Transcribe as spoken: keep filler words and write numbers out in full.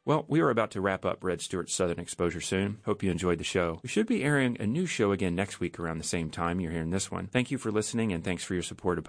Well, we are about to wrap up Red Stewart's Southern Exposure soon. Hope you enjoyed the show. We should be airing a new show again next week around the same time you're hearing this one. Thank you for listening, and thanks for your support of